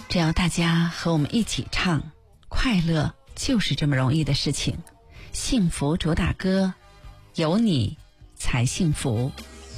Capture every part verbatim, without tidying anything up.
只要大家和我们一起唱，快乐就是这么容易的事情。幸福主打歌，有你才幸福。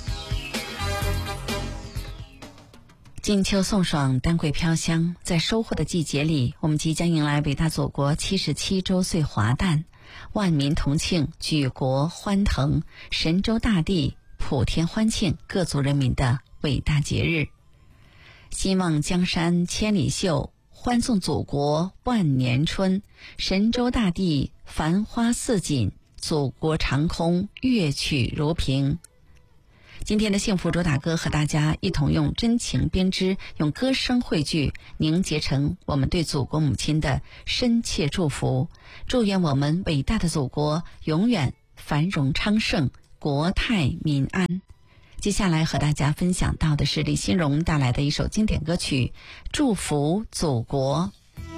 金秋送爽，丹桂飘香，在收获的季节里，我们即将迎来伟大祖国七十七周岁华诞，万民同庆，举国欢腾，神州大地普天欢庆各族人民的伟大节日。希望江山千里秀，欢送祖国万年春，神州大地繁花似锦，祖国长空乐曲如萍。今天的幸福主打歌和大家一同用真情编织，用歌声汇聚，凝结成我们对祖国母亲的深切祝福。祝愿我们伟大的祖国永远繁荣昌盛，国泰民安。接下来和大家分享到的是李新荣带来的一首经典歌曲《祝福祖国》。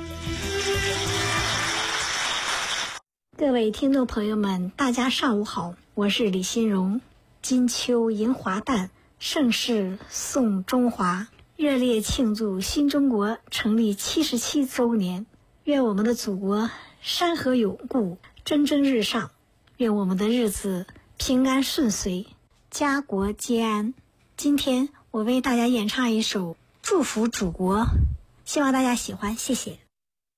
各位听众朋友们，大家上午好，我是李新荣。金秋迎华诞，盛世颂中华，热烈庆祝新中国成立七十七周年。愿我们的祖国山河永固，蒸蒸日上，愿我们的日子平安顺遂，家国皆安。今天我为大家演唱一首《祝福祖国》，希望大家喜欢，谢谢。